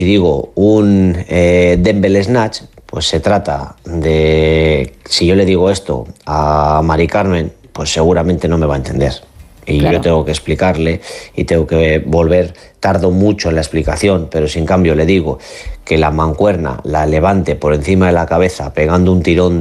Si digo un dumbbell snatch, pues se trata de, si yo le digo esto a Mari Carmen, pues seguramente no me va a entender. Y claro, yo tengo que explicarle y tengo que volver, tardo mucho en la explicación, pero si en cambio le digo que la mancuerna la levante por encima de la cabeza pegando un tirón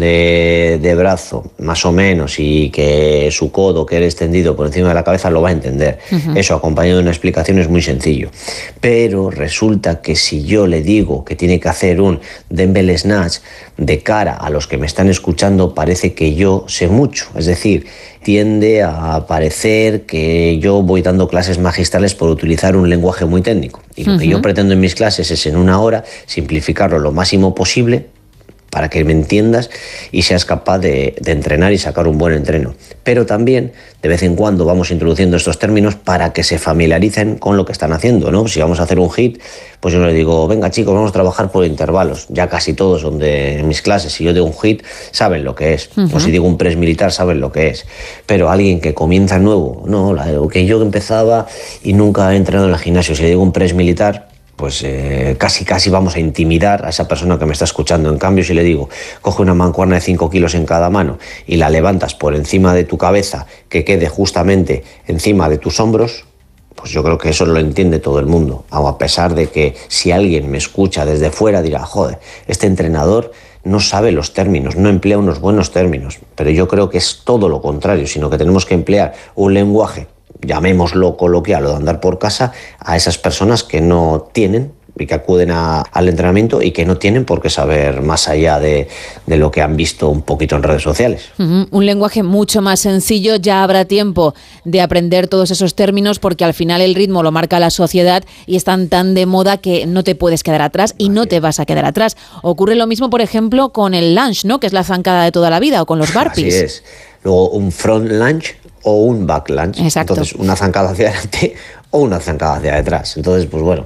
de brazo más o menos y que su codo quede extendido por encima de la cabeza, lo va a entender. Eso acompañado de una explicación es muy sencillo, pero resulta que si yo le digo que tiene que hacer un dumbbell snatch, de cara a los que me están escuchando parece que yo sé mucho, es decir, tiende a parecer que yo voy dando clases magistrales por utilizar un lenguaje muy técnico. Y lo que yo pretendo en mis clases es en una hora simplificarlo lo máximo posible para que me entiendas y seas capaz de entrenar y sacar un buen entreno. Pero también, de vez en cuando, vamos introduciendo estos términos para que se familiaricen con lo que están haciendo, ¿no? Si vamos a hacer un HIIT, pues yo les digo, venga chicos, vamos a trabajar por intervalos. Ya casi todos en mis clases, si yo digo un HIIT, saben lo que es. O si digo un press militar, saben lo que es. Pero alguien que comienza nuevo, no, que yo empezaba y nunca he entrenado en el gimnasio, si le digo un press militar, pues casi vamos a intimidar a esa persona que me está escuchando. En cambio, si le digo, coge una mancuerna de 5 kilos en cada mano y la levantas por encima de tu cabeza, que quede justamente encima de tus hombros, pues yo creo que eso lo entiende todo el mundo. A pesar de que si alguien me escucha desde fuera dirá, joder, este entrenador no sabe los términos, no emplea unos buenos términos. Pero yo creo que es todo lo contrario, sino que tenemos que emplear un lenguaje, llamémoslo coloquial o de andar por casa, a esas personas que no tienen y que acuden al entrenamiento y que no tienen por qué saber más allá de lo que han visto un poquito en redes sociales. Un lenguaje mucho más sencillo, ya habrá tiempo de aprender todos esos términos porque al final el ritmo lo marca la sociedad y están tan de moda que no te puedes quedar atrás y no te vas a quedar atrás. Ocurre lo mismo, por ejemplo, con el lunge, ¿no? Que es la zancada de toda la vida, o con los burpees. Así es. Luego un front lunge o un back lunge. Exacto. Entonces, una zancada hacia adelante o una zancada hacia detrás. Entonces, pues bueno,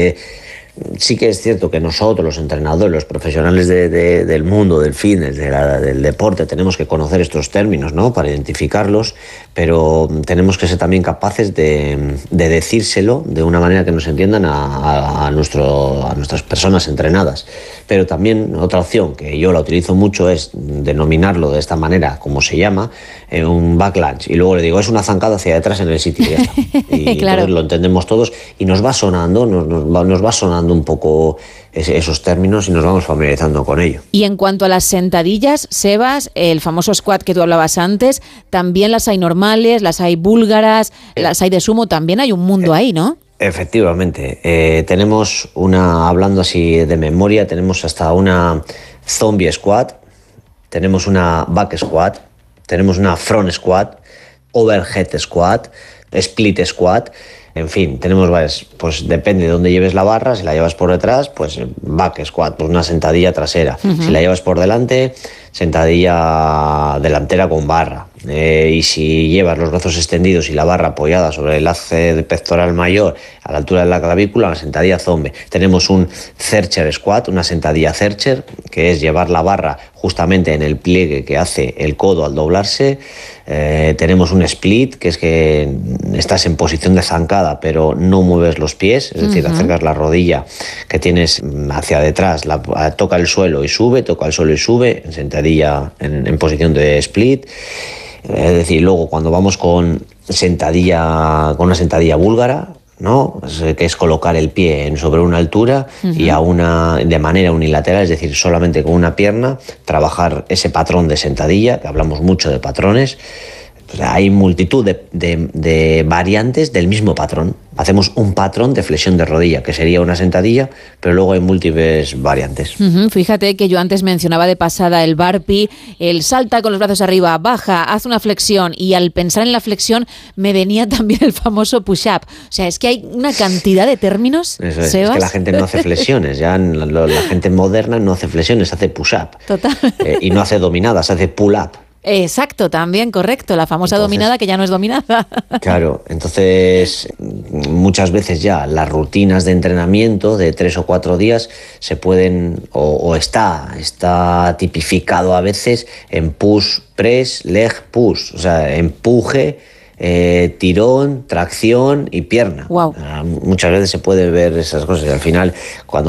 sí que es cierto que nosotros, los entrenadores, los profesionales del mundo, del fitness, del deporte, tenemos que conocer estos términos, ¿no? Para identificarlos, pero tenemos que ser también capaces de decírselo de una manera que nos entiendan a nuestras personas entrenadas. Pero también otra opción, que yo la utilizo mucho, es denominarlo de esta manera, como se llama, un back lunge. Y luego le digo, es una zancada hacia detrás en el sitio. Y claro, entonces lo entendemos todos y nos va sonando un poco esos términos y nos vamos familiarizando con ello. Y en cuanto a las sentadillas, Sebas, el famoso squat que tú hablabas antes, también las hay normales, las hay búlgaras, las hay de sumo, también hay un mundo ahí, ¿no? Efectivamente, tenemos hablando así de memoria, tenemos hasta una zombie squat, tenemos una back squat, tenemos una front squat, overhead squat, split squat. En fin, tenemos varias, pues depende de dónde lleves la barra. Si la llevas por detrás, pues back squat, pues una sentadilla trasera. Si la llevas por delante, sentadilla delantera con barra. Y si llevas los brazos extendidos y la barra apoyada sobre el hace pectoral mayor a la altura de la clavícula, una sentadilla zombie. Tenemos un Zercher squat, una sentadilla Zercher, que es llevar la barra justamente en el pliegue que hace el codo al doblarse. Tenemos un split, que es que estás en posición de zancada pero no mueves los pies, es decir, acercas la rodilla que tienes hacia detrás, toca el suelo y sube, toca el suelo y sube, en sentadilla, en posición de split. Es decir, luego cuando vamos con una sentadilla búlgara, ¿no? Que es colocar el pie sobre una altura y de manera unilateral, es decir, solamente con una pierna, trabajar ese patrón de sentadilla, que hablamos mucho de patrones. Pues hay multitud de variantes del mismo patrón. Hacemos un patrón de flexión de rodilla, que sería una sentadilla, pero luego hay múltiples variantes. Fíjate que yo antes mencionaba de pasada el burpee, el salta con los brazos arriba, baja, haz una flexión, y al pensar en la flexión me venía también el famoso push-up. O sea, es que hay una cantidad de términos, Eso es, Sebas. Es que la gente no hace flexiones, ya la gente moderna no hace flexiones, hace push-up. Total. Y no hace dominadas, hace pull-up. Exacto, también correcto, la famosa dominada que ya no es dominada. Claro, entonces muchas veces ya las rutinas de entrenamiento de 3 o 4 días se pueden, o está tipificado a veces en push, press, leg, push, o sea, empuje, tirón, tracción y pierna. Wow. Muchas veces se puede ver esas cosas y al final cuando